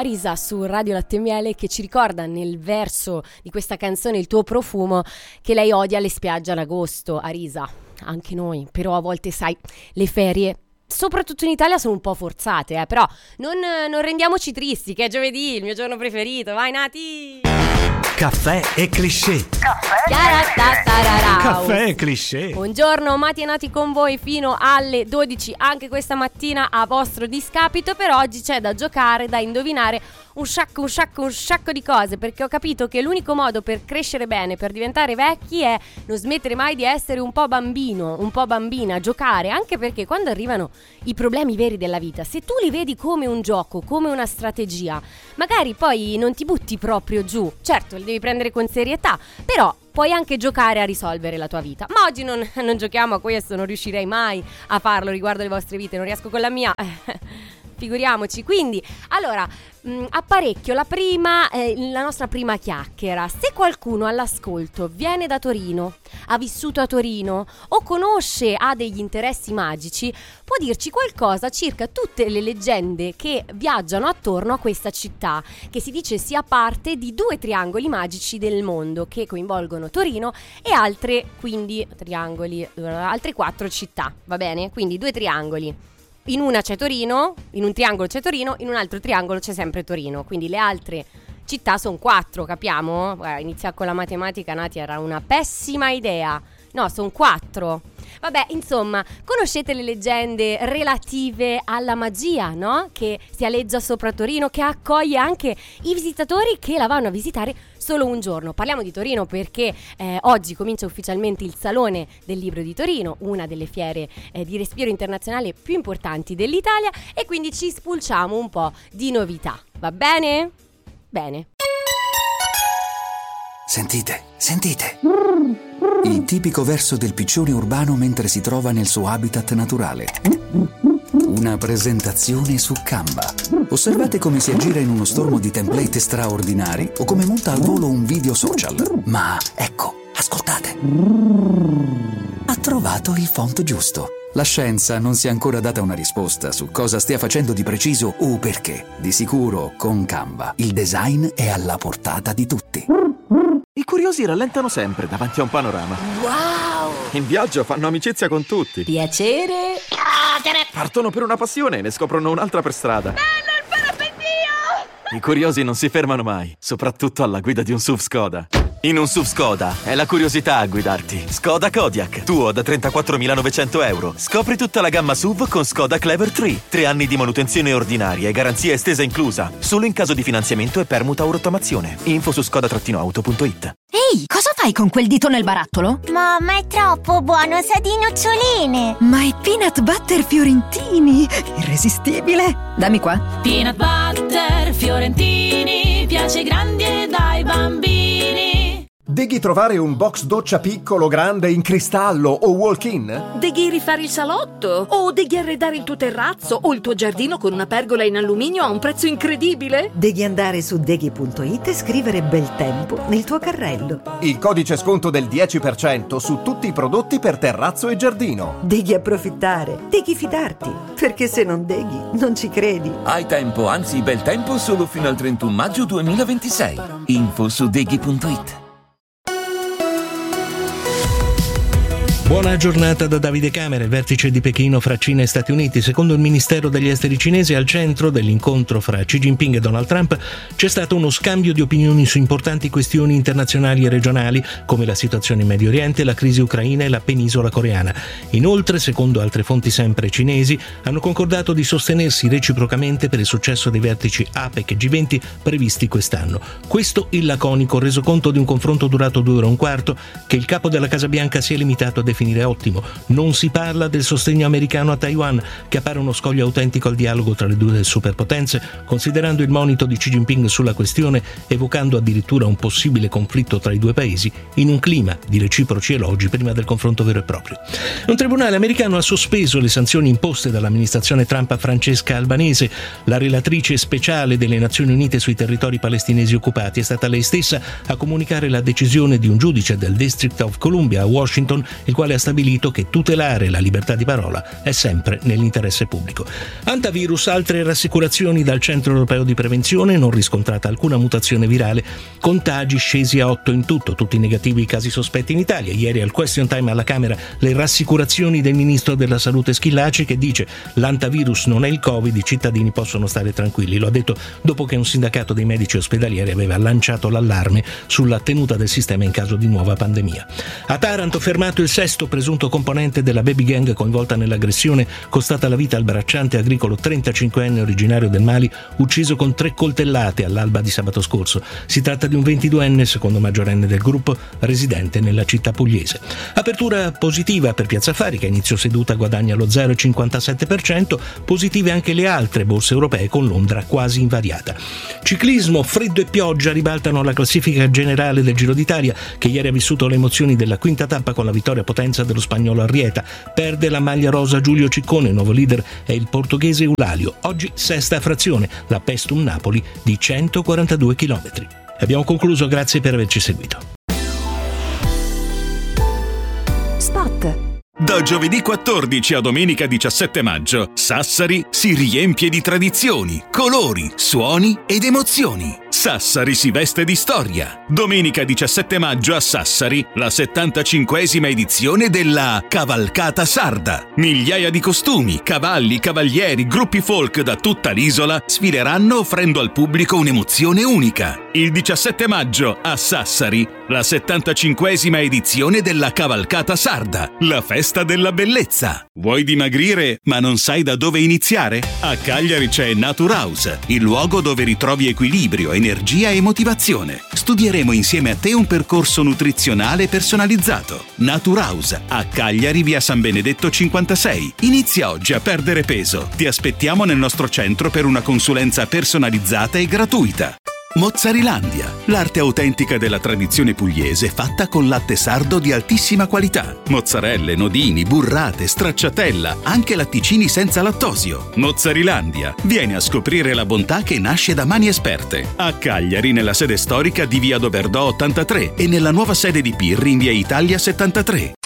Arisa su Radio Latte e Miele, che ci ricorda nel verso di questa canzone Il tuo profumo che lei odia le spiagge ad agosto. Arisa, anche noi, però a volte sai, le ferie soprattutto in Italia sono un po' forzate, però non rendiamoci tristi, che è giovedì, il mio giorno preferito. Vai Nati! Caffè e cliché. Caffè e cliché. Buongiorno, Mati e Nati con voi fino alle 12 anche questa mattina a vostro discapito. Per oggi c'è da giocare, da indovinare un sacco di cose, perché ho capito che l'unico modo per crescere bene, per diventare vecchi, è non smettere mai di essere un po' bambino, un po' bambina, giocare, anche perché quando arrivano i problemi veri della vita, se tu li vedi come un gioco, come una strategia, magari poi non ti butti proprio giù. Certo, li devi prendere con serietà, però puoi anche giocare a risolvere la tua vita. Ma oggi non giochiamo a questo, non riuscirei mai a farlo riguardo le vostre vite, non riesco con la mia. Figuriamoci. Quindi, allora, apparecchio la nostra prima chiacchiera. Se qualcuno all'ascolto viene da Torino, ha vissuto a Torino o ha degli interessi magici, può dirci qualcosa circa tutte le leggende che viaggiano attorno a questa città, che si dice sia parte di 2 triangoli magici del mondo che coinvolgono Torino e altre 4 città, va bene? Quindi 2 triangoli. In una c'è Torino, in un triangolo c'è Torino, in un altro triangolo c'è sempre Torino. Quindi le altre città sono 4, capiamo? Iniziare con la matematica, Nati, era una pessima idea. No, sono 4. Vabbè, insomma, conoscete le leggende relative alla magia, no? Che si aleggia sopra Torino, che accoglie anche i visitatori che la vanno a visitare solo un giorno. Parliamo di Torino perché oggi comincia ufficialmente il Salone del Libro di Torino, una delle fiere di respiro internazionale più importanti dell'Italia, e quindi ci spulciamo un po' di novità. Va bene? Bene. Sentite. Il tipico verso del piccione urbano mentre si trova nel suo habitat naturale. Una presentazione su Canva. Osservate come si aggira in uno stormo di template straordinari o come monta al volo un video social. Ma ecco, ascoltate. Ha trovato il font giusto. La scienza non si è ancora data una risposta su cosa stia facendo di preciso o perché. Di sicuro, con Canva, il design è alla portata di tutti. I curiosi rallentano sempre davanti a un panorama. Wow! In viaggio fanno amicizia con tutti. Piacere! Partono per una passione e ne scoprono un'altra per strada. Bello il parapendio! I curiosi non si fermano mai, soprattutto alla guida di un SUV Skoda. In un SUV Skoda è la curiosità a guidarti. Skoda Kodiaq, tuo da 34.900 euro. Scopri tutta la gamma SUV con Skoda Clever 3. 3 anni di manutenzione ordinaria e garanzia estesa inclusa. Solo in caso di finanziamento e permuta o rottamazione. Info su skoda-auto.it. Ehi, cosa fai con quel dito nel barattolo? Mamma, è troppo buono, sa di noccioline. Ma è peanut butter fiorentini! Irresistibile! Dammi qua. Peanut butter fiorentini, piace grandi e dai bambini. Deghi trovare un box doccia piccolo, grande, in cristallo o walk-in? Deghi rifare il salotto? O deghi arredare il tuo terrazzo o il tuo giardino con una pergola in alluminio a un prezzo incredibile? Devi andare su deghi.it e scrivere bel tempo nel tuo carrello. Il codice sconto del 10% su tutti i prodotti per terrazzo e giardino. Devi approfittare, devi fidarti, perché se non deghi non ci credi. Hai tempo, anzi bel tempo, solo fino al 31 maggio 2026. Info su deghi.it. Buona giornata da Davide Camera. Il vertice di Pechino fra Cina e Stati Uniti. Secondo il Ministero degli Esteri cinese, al centro dell'incontro fra Xi Jinping e Donald Trump c'è stato uno scambio di opinioni su importanti questioni internazionali e regionali, come la situazione in Medio Oriente, la crisi ucraina e la penisola coreana. Inoltre, secondo altre fonti sempre cinesi, hanno concordato di sostenersi reciprocamente per il successo dei vertici APEC e G20 previsti quest'anno. Questo il laconico resoconto di un confronto durato 2 ore e un quarto, che il capo della Casa Bianca si è limitato a definire ottimo. Non si parla del sostegno americano a Taiwan, che appare uno scoglio autentico al dialogo tra le 2 superpotenze, considerando il monito di Xi Jinping sulla questione, evocando addirittura un possibile conflitto tra i 2 paesi in un clima di reciproci elogi prima del confronto vero e proprio. Un tribunale americano ha sospeso le sanzioni imposte dall'amministrazione Trump a Francesca Albanese, la relatrice speciale delle Nazioni Unite sui territori palestinesi occupati. È stata lei stessa a comunicare la decisione di un giudice del District of Columbia a Washington, il quale quale ha stabilito che tutelare la libertà di parola è sempre nell'interesse pubblico. Antivirus, altre rassicurazioni dal Centro Europeo di Prevenzione, non riscontrata alcuna mutazione virale, contagi scesi a 8 in tutto, tutti negativi i casi sospetti in Italia. Ieri al question time alla Camera le rassicurazioni del Ministro della Salute Schillaci, che dice l'antivirus non è il Covid, i cittadini possono stare tranquilli. Lo ha detto dopo che un sindacato dei medici ospedalieri aveva lanciato l'allarme sulla tenuta del sistema in caso di nuova pandemia. A Taranto fermato il 6º presunto componente della baby gang coinvolta nell'aggressione costata la vita al bracciante agricolo 35enne originario del Mali, ucciso con 3 coltellate all'alba di sabato scorso. Si tratta di un 22enne, secondo maggiorenne del gruppo, residente nella città pugliese. Apertura positiva per Piazza Affari, che a inizio seduta guadagna lo 0,57%, positive anche le altre borse europee con Londra quasi invariata. Ciclismo, freddo e pioggia ribaltano la classifica generale del Giro d'Italia, che ieri ha vissuto le emozioni della quinta tappa con la vittoria a potenza dello spagnolo Arrieta. Perde la maglia rosa Giulio Ciccone, il nuovo leader è il portoghese Eulalio. Oggi sesta frazione, la Pestum Napoli di 142 km. Abbiamo concluso, grazie per averci seguito. Spot. Da giovedì 14 a domenica 17 maggio, Sassari si riempie di tradizioni, colori, suoni ed emozioni. Sassari si veste di storia. Domenica 17 maggio a Sassari, la 75esima edizione della Cavalcata Sarda. Migliaia di costumi, cavalli, cavalieri, gruppi folk da tutta l'isola sfileranno offrendo al pubblico un'emozione unica. Il 17 maggio a Sassari, la 75esima edizione della Cavalcata Sarda, la festa della bellezza. Vuoi dimagrire ma non sai da dove iniziare? A Cagliari c'è Naturhouse, il luogo dove ritrovi equilibrio, energia e motivazione. Studieremo insieme a te un percorso nutrizionale personalizzato. Naturhouse, a Cagliari, via San Benedetto 56. Inizia oggi a perdere peso. Ti aspettiamo nel nostro centro per una consulenza personalizzata e gratuita. Mozzarilandia, l'arte autentica della tradizione pugliese fatta con latte sardo di altissima qualità. Mozzarelle, nodini, burrate, stracciatella, anche latticini senza lattosio. Mozzarilandia, vieni a scoprire la bontà che nasce da mani esperte. A Cagliari, nella sede storica di via Doberdò 83 e nella nuova sede di Pirri in via Italia 73.